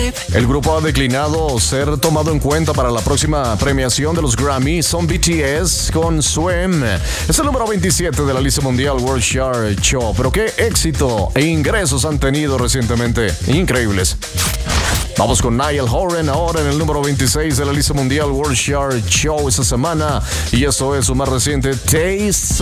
El grupo ha declinado ser tomado en cuenta para la próxima premiación de los Grammy. Son BTS con Swim. Es el número 27 de la lista mundial World Chart Show. Pero qué éxito e ingresos han tenido recientemente. Increíbles. Vamos con Niall Horan ahora en el número 26 de la lista mundial World Chart Show esta semana. Y esto es su más reciente Taste